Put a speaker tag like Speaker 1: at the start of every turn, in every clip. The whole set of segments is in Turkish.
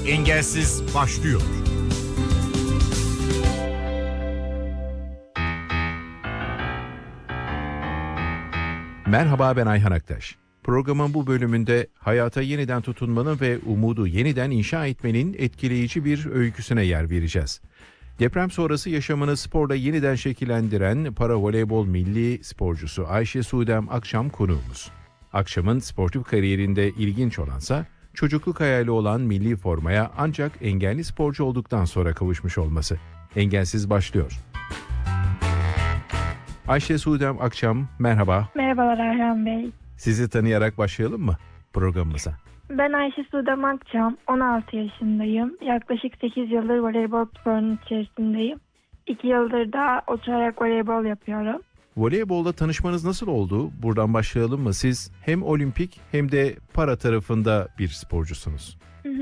Speaker 1: Engelsiz başlıyor.
Speaker 2: Merhaba, ben Ayhan Aktaş. Programın bu bölümünde hayata yeniden tutunmanın ve umudu yeniden inşa etmenin etkileyici bir öyküsüne yer vereceğiz. Deprem sonrası yaşamını sporla yeniden şekillendiren paravoleybol milli sporcusu Ayşe Sudem Akçam konuğumuz. Akçam'ın sportif kariyerinde ilginç olansa çocukluk hayali olan milli formaya ancak engelli sporcu olduktan sonra kavuşmuş olması. Engelsiz başlıyor. Ayşe Sudem Akçam, merhaba.
Speaker 3: Merhabalar Ayhan Bey.
Speaker 2: Sizi tanıyarak başlayalım mı programımıza?
Speaker 3: Ben Ayşe Sudem Akçam, 16 yaşındayım. Yaklaşık 8 yıldır voleybol sporunun içerisindeyim. 2 yıldır da oturarak voleybol yapıyorum.
Speaker 2: Voleybolda tanışmanız nasıl oldu? Buradan başlayalım mı? Siz hem olimpik hem de para tarafında bir sporcusunuz.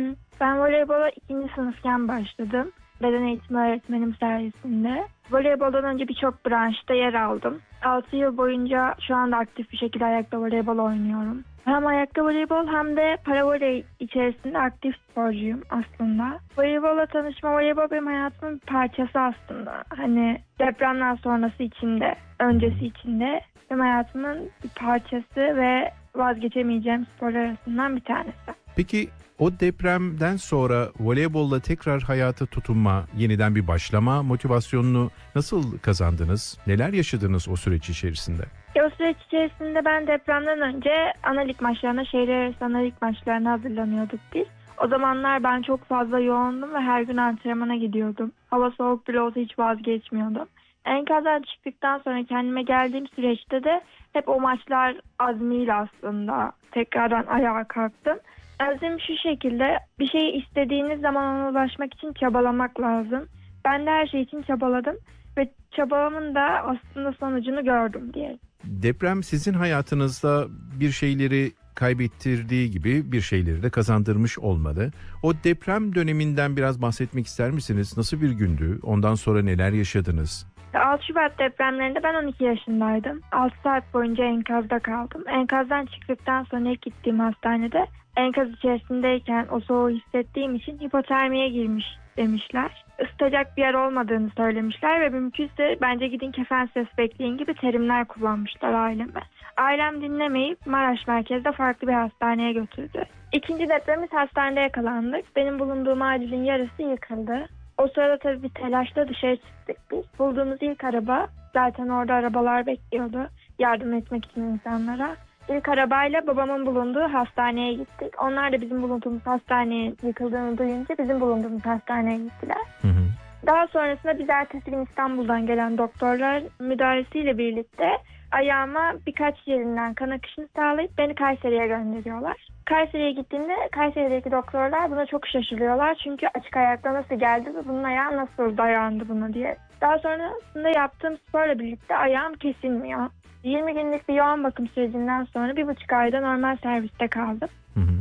Speaker 3: Ben voleybola 2. sınıfken başladım. Beden eğitimi öğretmenim sayesinde. Voleyboldan önce birçok branşta yer aldım. 6 yıl boyunca şu anda aktif bir şekilde ayakta voleybol oynuyorum. Hem ayakta voleybol hem de paravoley içerisinde aktif sporcuyum aslında. Voleybolla tanışma, voleybol benim hayatımın bir parçası aslında. Hani depremden sonrası içinde, öncesi içinde benim hayatımın bir parçası ve vazgeçemeyeceğim sporlar arasından bir tanesi.
Speaker 2: Peki o depremden sonra voleybolla tekrar hayata tutunma, yeniden bir başlama motivasyonunu nasıl kazandınız? Neler yaşadınız o süreç içerisinde?
Speaker 3: O süreç içerisinde ben depremden önce ana lig maçlarına, şehirler arası ana lig maçlarına hazırlanıyorduk biz. O zamanlar ben çok fazla yoğundum ve her gün antrenmana gidiyordum. Hava soğuk bile olsa hiç vazgeçmiyordum. Enkazdan çıktıktan sonra kendime geldiğim süreçte de hep o maçlar azmiyle aslında tekrardan ayağa kalktım. Azim şu şekilde: bir şeyi istediğiniz zaman ona ulaşmak için çabalamak lazım. Ben de her şey için çabaladım ve çabalamın da aslında sonucunu gördüm diyelim.
Speaker 2: Deprem sizin hayatınızda bir şeyleri kaybettirdiği gibi bir şeyleri de kazandırmış olmalı. O deprem döneminden biraz bahsetmek ister misiniz? Nasıl bir gündü? Ondan sonra neler yaşadınız?
Speaker 3: 6 Şubat depremlerinde ben 12 yaşındaydım. 6 saat boyunca enkazda kaldım. Enkazdan çıktıktan sonra ilk gittiğim hastanede enkaz içerisindeyken o soğuğu hissettiğim için hipotermiye girmiş demişler. Isıtacak bir yer olmadığını söylemişler ve mümkünse bence gidin kefensiz bekleyin gibi terimler kullanmışlar aileme. Ailem dinlemeyip Maraş merkezde farklı bir hastaneye götürdü. İkinci depremimiz hastanede yakalandık. Benim bulunduğum acilin yarısı yıkıldı. O sırada tabii bir telaşla dışarı çıktık biz. Bulduğumuz ilk araba, zaten orada arabalar bekliyordu yardım etmek için insanlara. İlk arabayla babamın bulunduğu hastaneye gittik. Onlar da bizim bulunduğumuz hastaneye yıkıldığını duyunca bizim bulunduğumuz hastaneye gittiler. Daha sonrasında biz ertesi gün İstanbul'dan gelen doktorlar müdahalesiyle birlikte ayağıma birkaç yerinden kan akışını sağlayıp beni Kayseri'ye gönderiyorlar. Kayseri'ye gittiğimde Kayseri'deki doktorlar buna çok şaşırıyorlar. Çünkü açık ayakla nasıl geldi ve bunun ayağı nasıl dayandı buna diye. Daha sonrasında yaptığım sporla birlikte ayağım kesilmiyor. 20 günlük bir yoğun bakım sürecinden sonra 1,5 ayda normal serviste kaldım.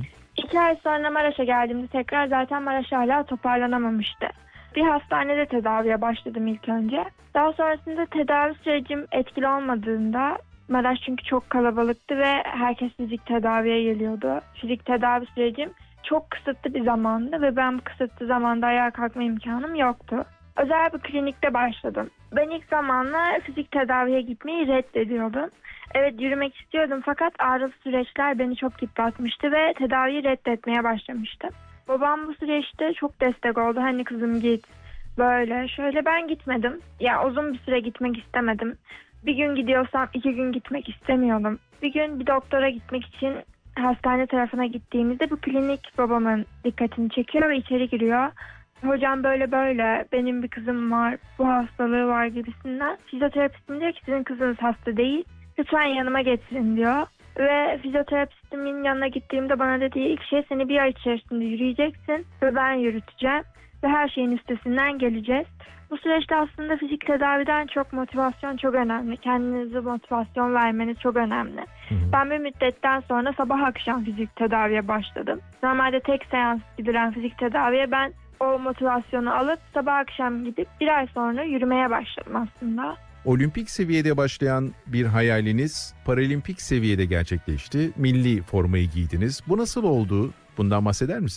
Speaker 3: 2 ay sonra Maraş'a geldiğimde tekrar zaten Maraş hala toparlanamamıştı. Bir hastanede tedaviye başladım ilk önce. Daha sonrasında tedavi sürecim etkili olmadığında, Maraş çünkü çok kalabalıktı ve herkes fizik tedaviye geliyordu. Fizik tedavi sürecim çok kısıtlı bir zamandı ve ben bu kısıtlı zamanda ayağa kalkma imkanım yoktu. Özel bir klinikte başladım. Ben ilk zamanlar fizik tedaviye gitmeyi reddediyordum. Evet, yürümek istiyordum fakat ağrılı süreçler beni çok yıpratmıştı ve tedaviyi reddetmeye başlamıştım. Babam bu süreçte çok destek oldu. Hani kızım git, böyle şöyle. Ben gitmedim. Ya uzun bir süre gitmek istemedim. Bir gün gidiyorsam 2 gün gitmek istemiyordum. Bir gün bir doktora gitmek için hastane tarafına gittiğimizde bu klinik babamın dikkatini çekiyor ve içeri giriyor. Hocam böyle böyle benim bir kızım var, bu hastalığı var gibisinden. Fizyoterapistim diyor ki sizin kızınız hasta değil, lütfen yanıma getirin diyor. Ve fizyoterapistimin yanına gittiğimde bana dediği ilk şey, seni bir ay içerisinde yürüyeceksin ve ben yürüteceğim ve her şeyin üstesinden geleceğiz. Bu süreçte aslında fizik tedaviden çok motivasyon çok önemli. Kendinize motivasyon vermeniz çok önemli. Ben bir müddetten sonra sabah akşam fizik tedaviye başladım. Normalde tek seans gidilen fizik tedaviye ben o motivasyonu alıp sabah akşam gidip bir ay sonra yürümeye başladım aslında.
Speaker 2: Olimpik seviyede başlayan bir hayaliniz paralimpik seviyede gerçekleşti. Milli formayı giydiniz. Bu nasıl oldu? Bundan bahseder misiniz?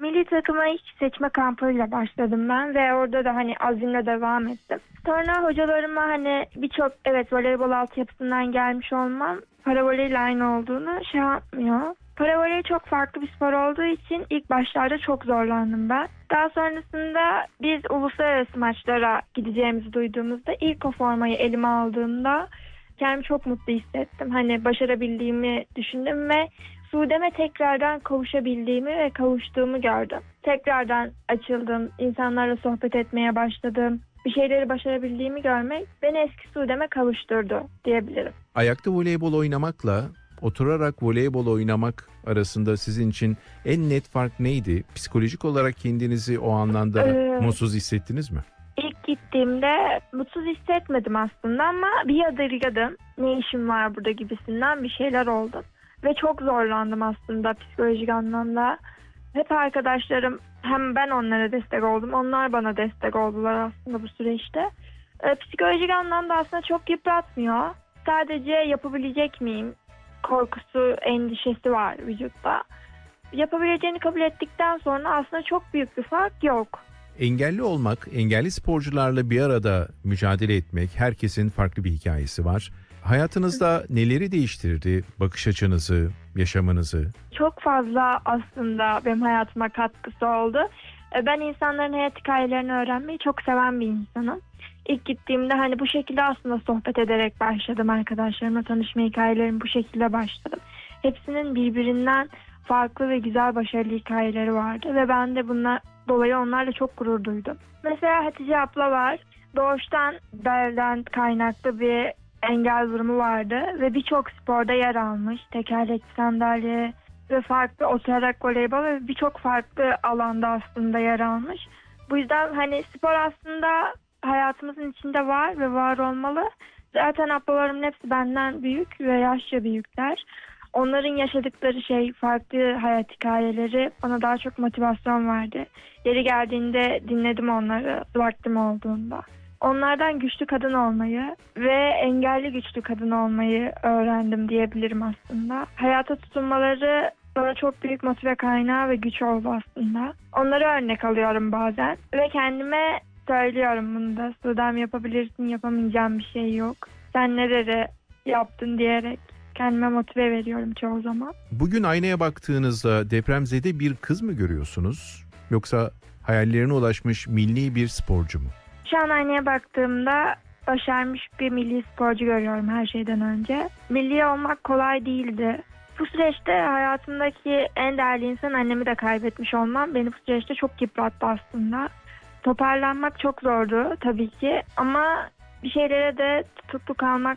Speaker 3: Milli takıma ilk seçme kampıyla başladım ben ve orada da hani azimle devam ettim. Sonra hocalarıma hani birçok voleybol altyapısından gelmiş olmam paravoleyle aynı olduğunu şey yapmıyor. Paravoley çok farklı bir spor olduğu için ilk başlarda çok zorlandım ben. Daha sonrasında biz uluslararası maçlara gideceğimizi duyduğumuzda ilk o formayı elime aldığımda kendimi çok mutlu hissettim. Hani başarabildiğimi düşündüm ve Sude'me tekrardan kavuşabildiğimi ve kavuştuğumu gördüm. Tekrardan açıldım, insanlarla sohbet etmeye başladım. Bir şeyleri başarabildiğimi görmek beni eski Sude'me kavuşturdu diyebilirim.
Speaker 2: Ayakta voleybol oynamakla oturarak voleybol oynamak arasında sizin için en net fark neydi? Psikolojik olarak kendinizi o anlamda mutsuz hissettiniz mi?
Speaker 3: İlk gittiğimde mutsuz hissetmedim aslında ama bir yadırgadım. Ne işim var burada gibisinden bir şeyler oldu. Ve çok zorlandım aslında psikolojik anlamda. Hep arkadaşlarım, hem ben onlara destek oldum, onlar bana destek oldular aslında bu süreçte. Psikolojik anlamda aslında çok yıpratmıyor. Sadece yapabilecek miyim korkusu, endişesi var vücutta. Yapabileceğini kabul ettikten sonra aslında çok büyük bir fark yok.
Speaker 2: Engelli olmak, engelli sporcularla bir arada mücadele etmek, herkesin farklı bir hikayesi var. Hayatınızda neleri değiştirdi? Bakış açınızı, yaşamınızı?
Speaker 3: Çok fazla aslında benim hayatıma katkısı oldu. Ben insanların hayat hikayelerini öğrenmeyi çok seven bir insanım. İlk gittiğimde hani bu şekilde aslında sohbet ederek başladım. Arkadaşlarımla tanışma hikayelerimi bu şekilde başladım. Hepsinin birbirinden farklı ve güzel başarılı hikayeleri vardı ve ben de bundan dolayı onlarla çok gurur duydum. Mesela Hatice abla var. Doğuştan belden kaynaklı bir engel durumu vardı ve birçok sporda yer almış. Tekerlekli sandalye ve farklı oturarak voleybol ve birçok farklı alanda aslında yer almış. Bu yüzden hani spor aslında hayatımızın içinde var ve var olmalı. Zaten ablalarımın hepsi benden büyük ve yaşça büyükler. Onların yaşadıkları farklı hayat hikayeleri bana daha çok motivasyon verdi. Yeri geldiğinde dinledim onları vaktim olduğunda. Onlardan güçlü kadın olmayı ve engelli güçlü kadın olmayı öğrendim diyebilirim aslında. Hayata tutunmaları bana çok büyük motive kaynağı ve güç oldu aslında. Onları örnek alıyorum bazen ve kendime söylüyorum bunu da. Sudem yapabilirsin, yapamayacağım bir şey yok. Sen neleri yaptın diyerek kendime motive veriyorum çoğu zaman.
Speaker 2: Bugün aynaya baktığınızda depremzede bir kız mı görüyorsunuz? Yoksa hayallerine ulaşmış milli bir sporcu mu?
Speaker 3: Şu an aynaya baktığımda başarmış bir milli sporcu görüyorum her şeyden önce. Milli olmak kolay değildi. Bu süreçte hayatımdaki en değerli insan annemi de kaybetmiş olmam beni bu süreçte çok yıprattı aslında. Toparlanmak çok zordu tabii ki ama bir şeylere de tutuklu kalmak,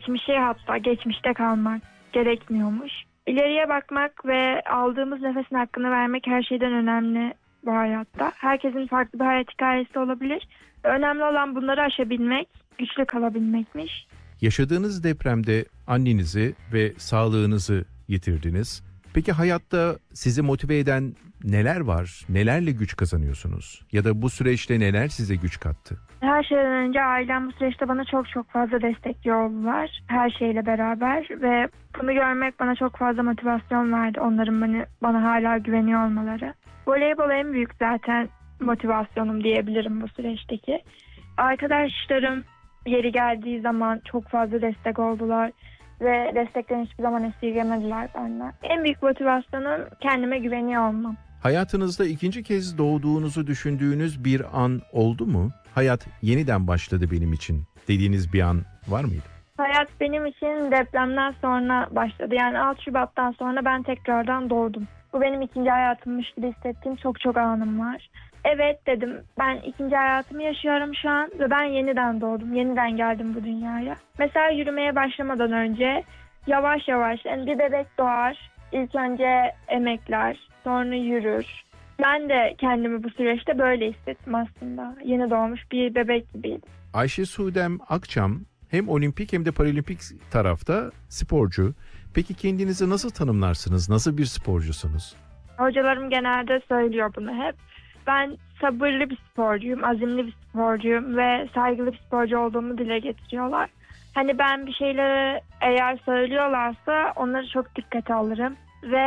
Speaker 3: geçmişte kalmak gerekmiyormuş. İleriye bakmak ve aldığımız nefesin hakkını vermek her şeyden önemli bu hayatta. Herkesin farklı bir hayat hikayesi olabilir. Önemli olan bunları aşabilmek, güçlü kalabilmekmiş.
Speaker 2: Yaşadığınız depremde annenizi ve sağlığınızı yitirdiniz. Peki hayatta sizi motive eden neler var? Nelerle güç kazanıyorsunuz? Ya da bu süreçte neler size güç kattı?
Speaker 3: Her şeyden önce ailem bu süreçte bana çok fazla destekli oldular. Her şeyle beraber ve bunu görmek bana çok fazla motivasyon verdi. Onların bana hala güveniyor olmaları. Voleybol en büyük zaten motivasyonum diyebilirim bu süreçteki. Arkadaşlarım yeri geldiği zaman çok fazla destek oldular ve desteklerini hiçbir zaman esirgemediler benden. En büyük motivasyonum kendime güveniyor olmam.
Speaker 2: Hayatınızda ikinci kez doğduğunuzu düşündüğünüz bir an oldu mu? Hayat yeniden başladı benim için dediğiniz bir an var mıydı?
Speaker 3: Hayat benim için depremden sonra başladı. Yani 6 Şubat'tan sonra ben tekrardan doğdum. Bu benim ikinci hayatımmış gibi hissettiğim çok anım var. Evet dedim, ben ikinci hayatımı yaşıyorum şu an ve ben yeniden doğdum, yeniden geldim bu dünyaya. Mesela yürümeye başlamadan önce yavaş yani bir bebek doğar, ilk önce emekler, sonra yürür. Ben de kendimi bu süreçte böyle hissettim aslında. Yeni doğmuş bir bebek gibiydim.
Speaker 2: Ayşe Sudem Akçam hem olimpik hem de paralimpik tarafta sporcu. Peki kendinizi nasıl tanımlarsınız? Nasıl bir sporcusunuz?
Speaker 3: Hocalarım genelde söylüyor bunu hep. Ben sabırlı bir sporcuyum, azimli bir sporcuyum ve saygılı bir sporcu olduğumu dile getiriyorlar. Hani ben bir şeyleri eğer söylüyorlarsa onları çok dikkate alırım ve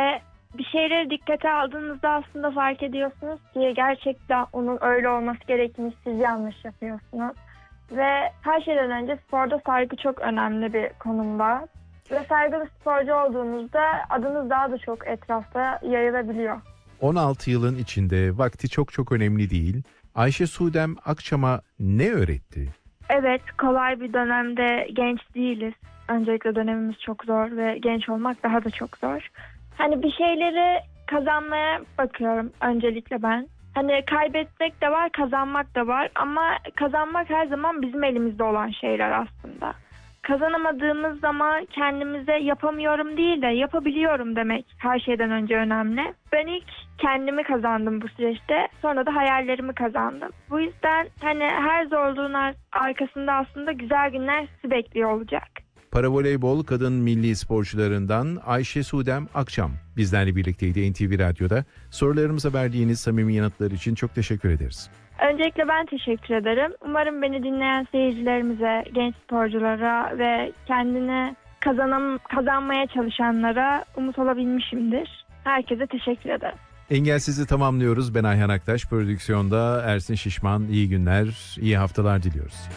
Speaker 3: Bir şeyleri dikkate aldığınızda aslında fark ediyorsunuz ki gerçekten onun öyle olması gerektiğini siz yanlış yapıyorsunuz. Ve her şeyden önce sporda saygı çok önemli bir konumda. Ve saygılı sporcu olduğunuzda adınız daha da çok etrafta yayılabiliyor.
Speaker 2: 16 yılın içinde vakti çok önemli değil. Ayşe Sudem Akçam'a ne öğretti?
Speaker 3: Evet, kolay bir dönemde genç değiliz. Öncelikle dönemimiz çok zor ve genç olmak daha da çok zor. Hani bir şeyleri kazanmaya bakıyorum öncelikle ben. Hani kaybetmek de var, kazanmak da var ama kazanmak her zaman bizim elimizde olan şeyler aslında. Kazanamadığımız zaman kendimize yapamıyorum değil de yapabiliyorum demek her şeyden önce önemli. Ben ilk kendimi kazandım bu süreçte, sonra da hayallerimi kazandım. Bu yüzden hani her zorluğun arkasında aslında güzel günler sizi bekliyor olacak.
Speaker 2: Paravoleybol kadın milli sporcularından Ayşe Sudem Akçam bizlerle birlikteydi NTV Radyo'da. Sorularımıza verdiğiniz samimi yanıtlar için çok teşekkür ederiz.
Speaker 3: Öncelikle ben teşekkür ederim. Umarım beni dinleyen seyircilerimize, genç sporculara ve kendini kazanmaya çalışanlara umut olabilmişimdir. Herkese teşekkür ederim.
Speaker 2: Engelsiz'i tamamlıyoruz. Ben Ayhan Aktaş, prodüksiyonda Ersin Şişman. İyi günler, iyi haftalar diliyoruz.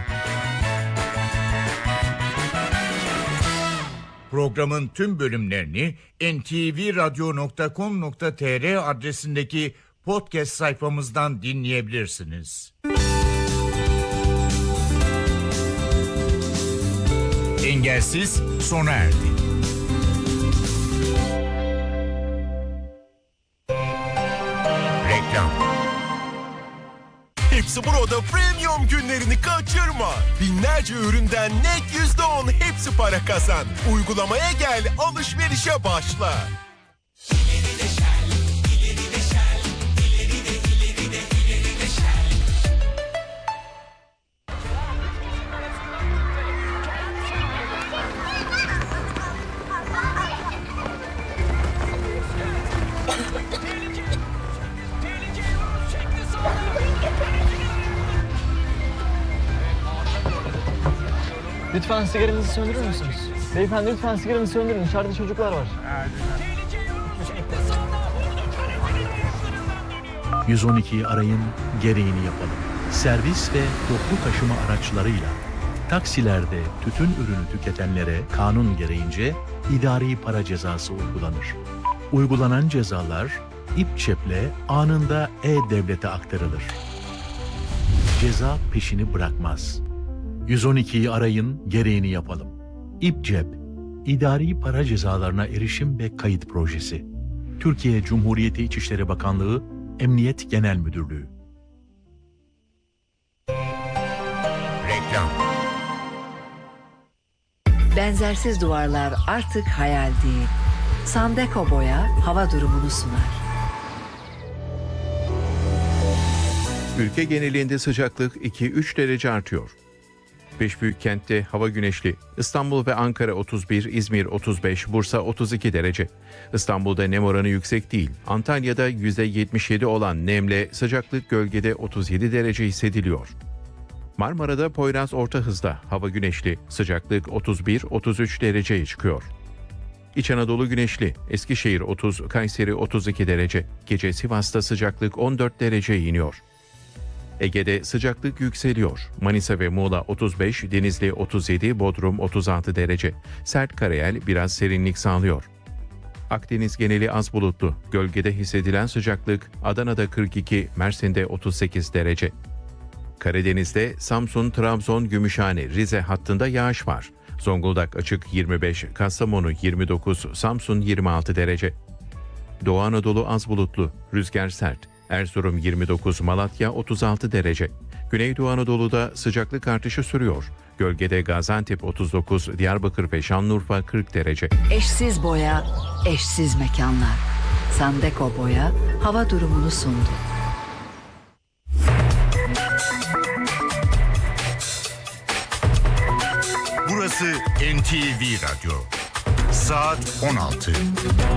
Speaker 1: Programın tüm bölümlerini ntvradio.com.tr adresindeki podcast sayfamızdan dinleyebilirsiniz. Engelsiz sona erdi. Reklam.
Speaker 4: Hepsi Burada Premium günlerini kaçırma. Binlerce üründen net %10 hepsi para kazan. Uygulamaya gel, alışverişe başla.
Speaker 5: Lütfen sigaranızı söndürür müsünüz? Beyefendi lütfen sigaranızı söndürün. İçeride çocuklar var.
Speaker 6: 112'yi arayın, gereğini yapalım. Servis ve toplu taşıma araçlarıyla taksilerde tütün ürünü tüketenlere kanun gereğince idari para cezası uygulanır. Uygulanan cezalar İPÇEP'le anında E-Devlet'e aktarılır. Ceza peşini bırakmaz. 112'yi arayın, gereğini yapalım. İPCEP, İdari Para Cezalarına Erişim ve Kayıt Projesi. Türkiye Cumhuriyeti İçişleri Bakanlığı, Emniyet Genel Müdürlüğü.
Speaker 1: Reklam.
Speaker 7: Benzersiz duvarlar artık hayal değil. Sandeko Boya hava durumunu sunar.
Speaker 2: Ülke genelinde sıcaklık 2-3 derece artıyor. 5 büyük kentte hava güneşli. İstanbul ve Ankara 31, İzmir 35, Bursa 32 derece. İstanbul'da nem oranı yüksek değil. Antalya'da %77 olan nemle sıcaklık gölgede 37 derece hissediliyor. Marmara'da Poyraz orta hızda hava güneşli. Sıcaklık 31-33 dereceye çıkıyor. İç Anadolu güneşli. Eskişehir 30, Kayseri 32 derece. Gece Sivas'ta sıcaklık 14 dereceye iniyor. Ege'de sıcaklık yükseliyor. Manisa ve Muğla 35, Denizli 37, Bodrum 36 derece. Sert karayel biraz serinlik sağlıyor. Akdeniz geneli az bulutlu. Gölgede hissedilen sıcaklık Adana'da 42, Mersin'de 38 derece. Karadeniz'de Samsun, Trabzon, Gümüşhane, Rize hattında yağış var. Zonguldak açık 25, Kastamonu 29, Samsun 26 derece. Doğu Anadolu az bulutlu, rüzgar sert. Erzurum 29, Malatya 36 derece. Güneydoğu Anadolu'da sıcaklık artışı sürüyor. Gölgede Gaziantep 39, Diyarbakır ve Şanlıurfa 40 derece.
Speaker 7: Eşsiz boya, eşsiz mekanlar. Sandeko Boya hava durumunu sundu.
Speaker 1: Burası NTV Radyo. Saat 16.